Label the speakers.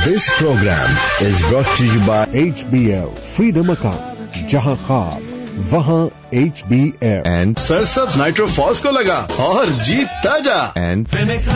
Speaker 1: This program is brought to you by HBL Freedom Account. जहां ख्वाब वहां HBL
Speaker 2: and
Speaker 3: सरसब्ज nitro false को लगा और जीत ताजा
Speaker 2: and